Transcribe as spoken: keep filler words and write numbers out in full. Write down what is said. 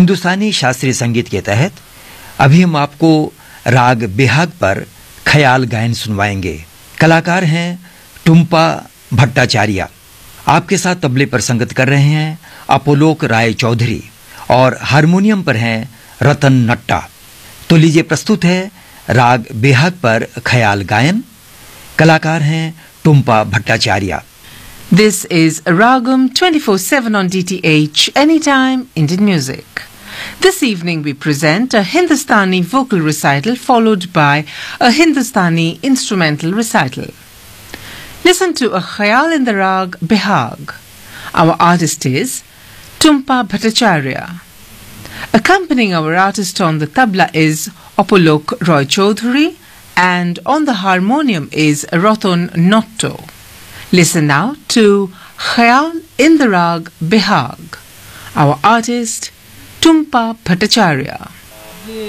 हिंदुस्तानी शास्त्रीय संगीत के तहत अभी हम आपको राग बिहाग पर ख्याल गायन सुनवाएंगे। कलाकार हैं टुम्पा भट्टाचार्य। आपके साथ तबले पर संगत कर रहे हैं अपोलोक राय चौधरी और हारमोनियम पर हैं रतन नट्टा। तो लीजिए प्रस्तुत है राग बिहाग पर ख्याल गायन। कलाकार हैं Tumpa Bhattacharya. This is Ragam twenty-four seven on D T H, Anytime Indian Music. This evening we present a Hindustani vocal recital followed by a Hindustani instrumental recital. Listen to a Khayal in the Rag Bihag. Our artist is Tumpa Bhattacharya. Accompanying our artist on the tabla is Apolok Roy Chaudhary and on the harmonium is Ratan Notto. Listen now to Khayal in the Rag Bihag. Our artist Tumpa Bhattacharya.